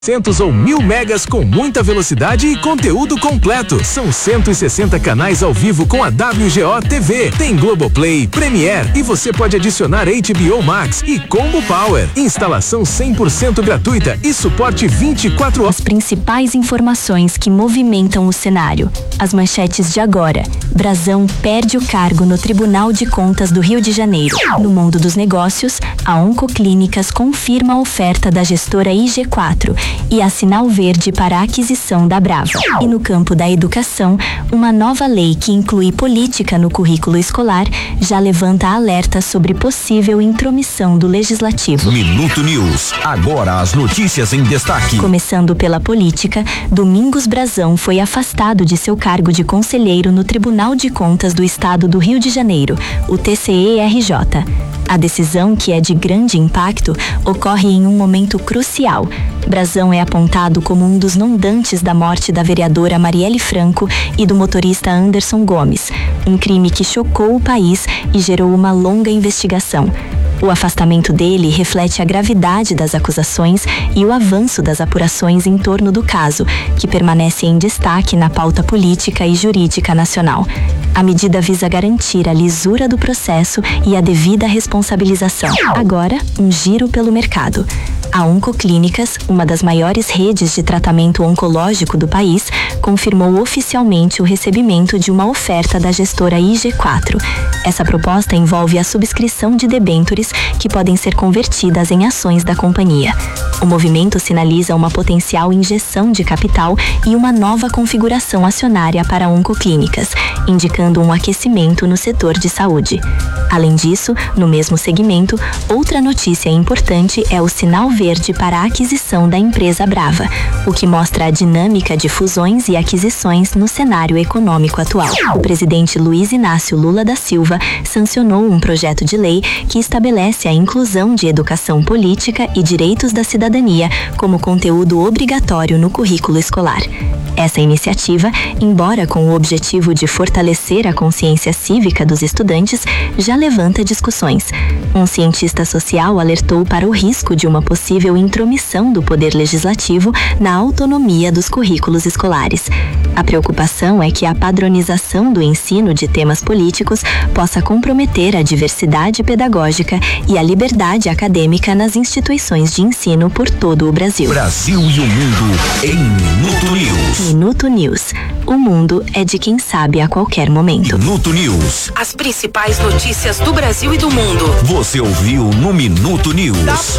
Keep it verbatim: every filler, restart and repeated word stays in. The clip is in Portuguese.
Centos ou mil megas com muita velocidade e conteúdo completo. São cento e sessenta canais ao vivo com a W G O T V. Tem Globoplay, Premiere e você pode adicionar H B O Max e Combo Power. Instalação cem por cento gratuita e suporte vinte e quatro horas. As principais informações que movimentam o cenário. As manchetes de agora. Brasão perde o cargo no Tribunal de Contas do Rio de Janeiro. No mundo dos negócios, a Oncoclínicas confirma a oferta da gestora I G quatro e a sinal verde para a aquisição da Brava. E no campo da educação, uma nova lei que inclui política no currículo escolar já levanta alerta sobre possível intromissão do Legislativo. Minuto News, agora as notícias em destaque. Começando pela política, Domingos Brazão foi afastado de seu cargo de conselheiro no Tribunal de Contas do Estado do Rio de Janeiro, o T C E R J. A decisão, que é de grande impacto, ocorre em um momento crucial. Brazão é apontado como um dos mandantes da morte da vereadora Marielle Franco e do motorista Anderson Gomes, um crime que chocou o país e gerou uma longa investigação. O afastamento dele reflete a gravidade das acusações e o avanço das apurações em torno do caso, que permanece em destaque na pauta política e jurídica nacional. A medida visa garantir a lisura do processo e a devida responsabilização. Agora, um giro pelo mercado. A Oncoclínicas, uma das maiores redes de tratamento oncológico do país, confirmou oficialmente o recebimento de uma oferta da gestora I G quatro. Essa proposta envolve a subscrição de debêntures que podem ser convertidas em ações da companhia. O movimento sinaliza uma potencial injeção de capital e uma nova configuração acionária para a Oncoclínicas, indicando um aquecimento no setor de saúde. Além disso, no mesmo segmento, outra notícia importante é o sinal verde para a aquisição da empresa Brava, o que mostra a dinâmica de fusões e aquisições no cenário econômico atual. O presidente Luiz Inácio Lula da Silva sancionou um projeto de lei que estabelece a inclusão de educação política e direitos da cidadania como conteúdo obrigatório no currículo escolar. Essa iniciativa, embora com o objetivo de fortalecer a consciência cívica dos estudantes, já levanta discussões. Um cientista social alertou para o risco de uma possível intromissão do Poder Legislativo na autonomia dos currículos escolares. A preocupação é que a padronização do ensino de temas políticos possa comprometer a diversidade pedagógica e a liberdade acadêmica nas instituições de ensino por todo o Brasil. Brasil e o mundo em Minuto News. Minuto News. O mundo é de quem sabe a qualquer momento. Minuto News. As principais notícias do Brasil e do mundo. Você ouviu no Minuto News.